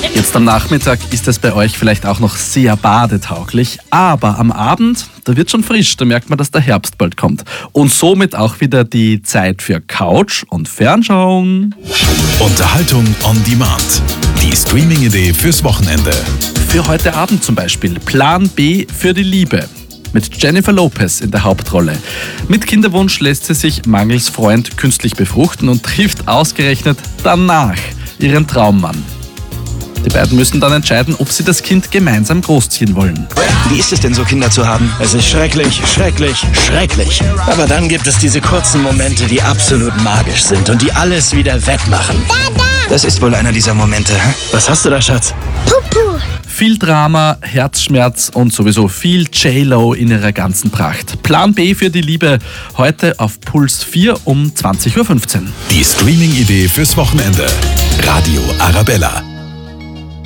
Jetzt am Nachmittag ist es bei euch vielleicht auch noch sehr badetauglich, aber am Abend, da wird schon frisch, da merkt man, dass der Herbst bald kommt. Und somit auch wieder die Zeit für Couch und Fernschauen. Unterhaltung on Demand. Die Streaming-Idee fürs Wochenende. Für heute Abend zum Beispiel Plan B für die Liebe. Mit Jennifer Lopez in der Hauptrolle. Mit Kinderwunsch lässt sie sich mangels Freund künstlich befruchten und trifft ausgerechnet danach ihren Traummann. Die beiden müssen dann entscheiden, ob sie das Kind gemeinsam großziehen wollen. Wie ist es denn so, Kinder zu haben? Es ist schrecklich, schrecklich, schrecklich. Aber dann gibt es diese kurzen Momente, die absolut magisch sind und die alles wieder wettmachen. Das ist wohl einer dieser Momente. Was hast du da, Schatz? Pupu. Viel Drama, Herzschmerz und sowieso viel J-Lo in ihrer ganzen Pracht. Plan B für die Liebe, heute auf Puls 4 um 20.15 Uhr. Die Streaming-Idee fürs Wochenende. Radio Arabella.